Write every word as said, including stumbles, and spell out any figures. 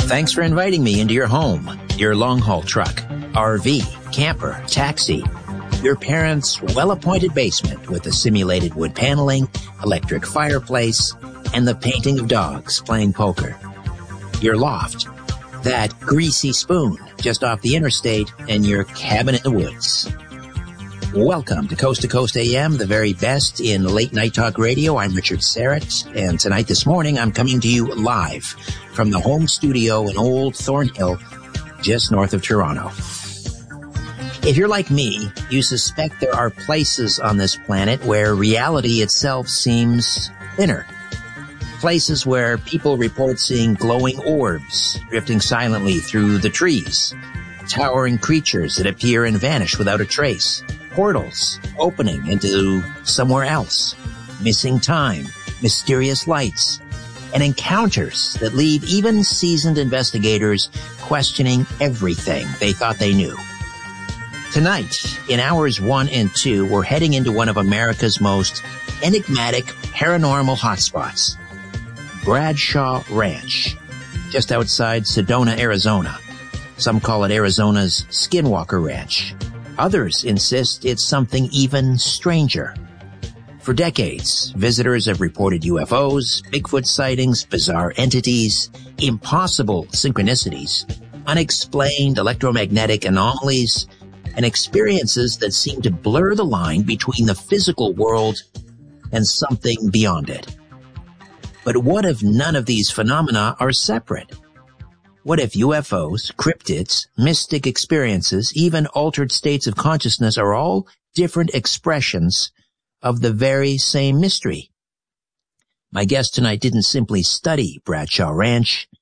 Thanks for inviting me into your home, your long-haul truck, R V, camper, taxi, your parents' well-appointed basement with the simulated wood paneling, electric fireplace, and the painting of dogs playing poker. Your loft, that greasy spoon just off the interstate, and your cabin in the woods. Welcome to Coast to Coast A M, the very best in late night talk radio. I'm Richard Serrett, and tonight this morning I'm coming to you live from the home studio in Old Thornhill, just north of Toronto. If you're like me, you suspect there are places on this planet where reality itself seems thinner. Places where people report seeing glowing orbs drifting silently through the trees, towering creatures that appear and vanish without a trace, portals opening into somewhere else, missing time, mysterious lights, and encounters that leave even seasoned investigators questioning everything they thought they knew. Tonight, in hours one and two, we're heading into one of America's most enigmatic paranormal hotspots, Bradshaw Ranch, just outside Sedona, Arizona. Some call it Arizona's Skinwalker Ranch. Others insist it's something even stranger. For decades, visitors have reported U F Os, Bigfoot sightings, bizarre entities, impossible synchronicities, unexplained electromagnetic anomalies, and experiences that seem to blur the line between the physical world and something beyond it. But what if none of these phenomena are separate? What if U F Os, cryptids, mystic experiences, even altered states of consciousness are all different expressions of the very same mystery? My guest tonight didn't simply study Bradshaw Ranch.